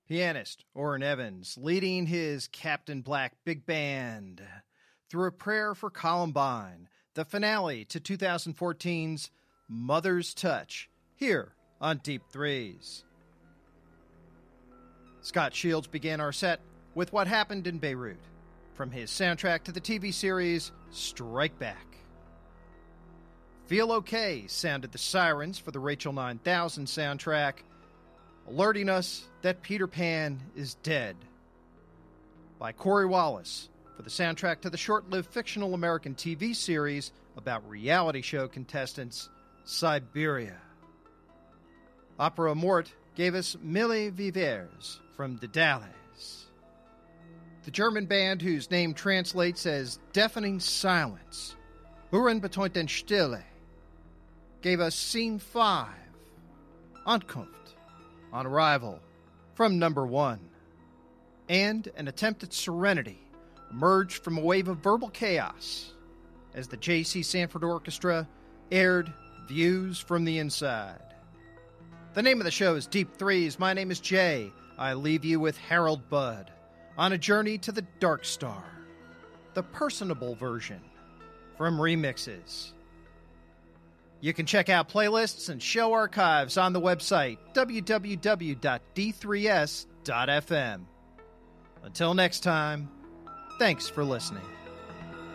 Pianist Orrin Evans leading his Captain Black Big Band through A Prayer for Columbine, the finale to 2014's Mother's Touch, here on Deep Threes. Scott Shields began our set with What Happened in Beirut, from his soundtrack to the TV series Strike Back. Feel OK sounded the sirens for the Rachel 9000 soundtrack, alerting us that Peter Pan is dead, by Corey Wallace for the soundtrack to the short-lived fictional American TV series about reality show contestants Siberia. Opera Mort gave us Mille Vivers from Daedalus. The German band whose name translates as Deafening Silence, Hören bedeutet den Stille, gave us Scene 5, Ankunft, On Arrival, from Number 1. And an attempt at serenity emerged from a wave of verbal chaos as the J.C. Sanford Orchestra aired Views from the Inside. The name of the show is Deep Threes. My name is Jay. I leave you with Harold Budd on a journey to the Dark Star, the personable version from Remixes. You can check out playlists and show archives on the website www.d3s.fm. Until next time, thanks for listening.